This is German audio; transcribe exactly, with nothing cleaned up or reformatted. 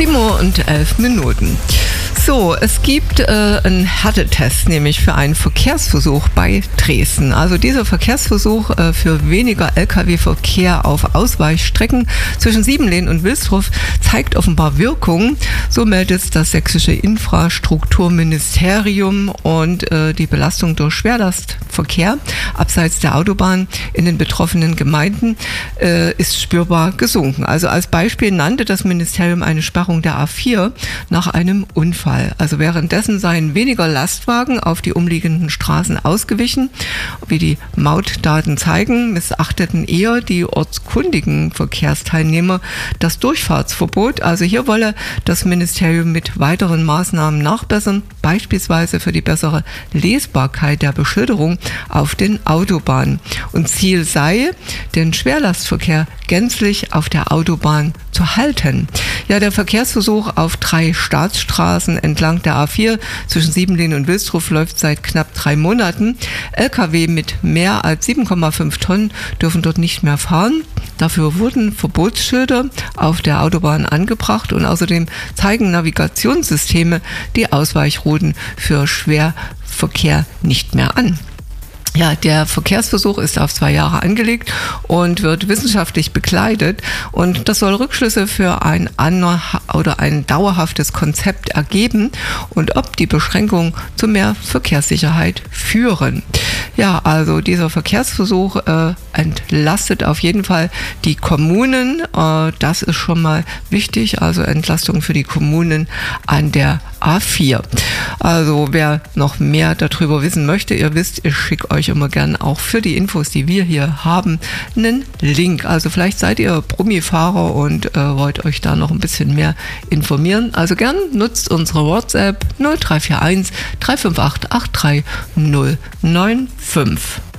sieben Uhr und elf Minuten. So, es gibt äh, einen Härtetest, nämlich für einen Verkehrsversuch bei Dresden. Also dieser Verkehrsversuch äh, für weniger L K W-Verkehr auf Ausweichstrecken zwischen Siebenlehn und Wilsdruff zeigt offenbar Wirkung. So meldet das sächsische Infrastrukturministerium, und äh, die Belastung durch Schwerlastverkehr abseits der Autobahn in den betroffenen Gemeinden äh, ist spürbar gesunken. Also als Beispiel nannte das Ministerium eine Sperrung der A vier nach einem Unfall. Also währenddessen seien weniger Lastwagen auf die umliegenden Straßen ausgewichen. Wie die Mautdaten zeigen, missachteten eher die ortskundigen Verkehrsteilnehmer das Durchfahrtsverbot. Also hier wolle das Ministerium mit weiteren Maßnahmen nachbessern, beispielsweise für die bessere Lesbarkeit der Beschilderung auf den Autobahnen. Und Ziel sei, den Schwerlastverkehr gänzlich auf der Autobahn zu halten. Ja, der Verkehrsversuch auf drei Staatsstraßen entlang der A vier zwischen Siebenlehn und Wilsdruff läuft seit knapp drei Monaten. L K W mit mehr als sieben Komma fünf Tonnen dürfen dort nicht mehr fahren. Dafür wurden Verbotsschilder auf der Autobahn angebracht, und außerdem zeigen Navigationssysteme die Ausweichrouten für Schwerverkehr nicht mehr an. Ja, der Verkehrsversuch ist auf zwei Jahre angelegt und wird wissenschaftlich begleitet, und das soll Rückschlüsse für ein aner- oder ein dauerhaftes Konzept ergeben und ob die Beschränkungen zu mehr Verkehrssicherheit führen. Ja, also dieser Verkehrsversuch äh, entlastet auf jeden Fall die Kommunen. Äh, das ist schon mal wichtig, also Entlastung für die Kommunen an der A vier. Also wer noch mehr darüber wissen möchte, ihr wisst, ich schicke euch immer gern auch für die Infos, die wir hier haben, einen Link. Also vielleicht seid ihr Brummifahrer und äh, wollt euch da noch ein bisschen mehr informieren. Also gern nutzt unsere WhatsApp null drei vier eins drei fünf acht acht drei null neun fünf.